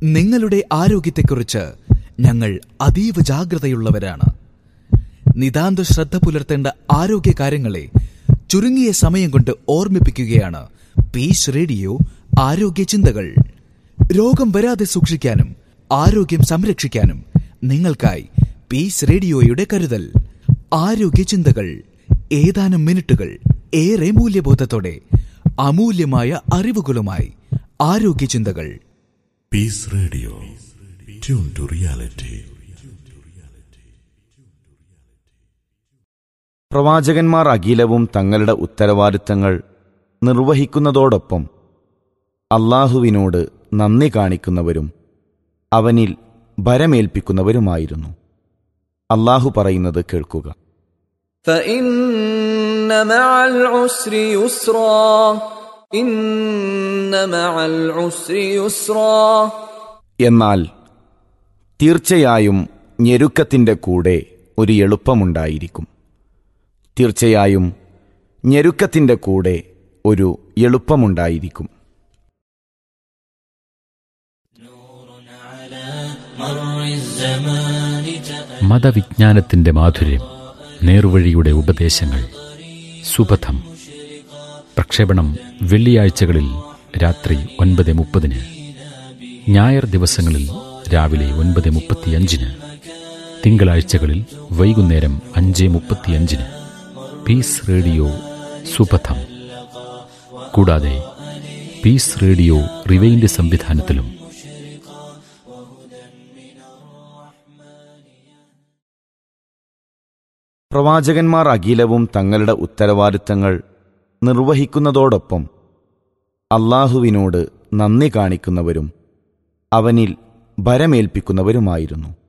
നിങ്ങളുടെ ആരോഗ്യത്തെക്കുറിച്ച് ഞങ്ങൾ അതീവ ജാഗ്രതയുള്ളവരാണ്. നിതാന്ത ശ്രദ്ധ പുലർത്തേണ്ട ആരോഗ്യകാര്യങ്ങളെ ചുരുങ്ങിയ സമയം കൊണ്ട് ഓർമ്മിപ്പിക്കുകയാണ് പീസ് റേഡിയോ ആരോഗ്യ ചിന്തകൾ. രോഗം വരാതെ സൂക്ഷിക്കാനും ആരോഗ്യം സംരക്ഷിക്കാനും നിങ്ങൾക്കായി പീസ് റേഡിയോയുടെ കരുതൽ. ആരോഗ്യ ചിന്തകൾ, ഏതാനും മിനിറ്റുകൾ ഏറെ മൂല്യബോധത്തോടെ അമൂല്യമായ അറിവുകളുമായി ആരോഗ്യ ചിന്തകൾ. Piece radio, tune to reality. പ്രവാചകന്മാർ അഖിലവും തങ്ങളുടെ ഉത്തരവാദിത്തങ്ങൾ നിർവഹിക്കുന്നതോടൊപ്പം അല്ലാഹുവിനോട് നന്ദി കാണിക്കുന്നവരും അവനിൽ ഭരമേൽപ്പിക്കുന്നവരുമായിരുന്നു. അല്ലാഹു പറയുന്നത് കേൾക്കുക. فَإِنَّ مَعَ الْعُسْرِ يُسْرًا إِنَّ مَعَ الْعُسْرِ يُسْرًا. എന്നാൽ തീർച്ചയായും ഞെരുക്കത്തിന്റെ കൂടെ ഒരു എളുപ്പമുണ്ടായിരിക്കും. തീർച്ചയായും ഞെരുക്കത്തിന്റെ കൂടെ ഒരു എളുപ്പമുണ്ടായിരിക്കും. മതവിജ്ഞാനത്തിന്റെ മാധുര്യം, നേർവഴിയുടെ ഉപദേശങ്ങൾ. സുപഥം പ്രക്ഷേപണം വെള്ളിയാഴ്ചകളിൽ രാത്രി 9:30, ഞായർ ദിവസങ്ങളിൽ രാവിലെ 9:35, തിങ്കളാഴ്ചകളിൽ വൈകുന്നേരം 5:35. Piece radio സുപഥം. കൂടാതെ പീസ് റേഡിയോ റിവൈൻഡ് സംവിധാനത്തിലും. പ്രവാചകന്മാർ അഖിലവും തങ്ങളുടെ ഉത്തരവാദിത്തങ്ങൾ നിർവഹിക്കുന്നതോടൊപ്പം അല്ലാഹുവിനോട് നന്ദി കാണിക്കുന്നവരും അവനിൽ ഭരമേൽപ്പിക്കുന്നവരുമായിരുന്നു.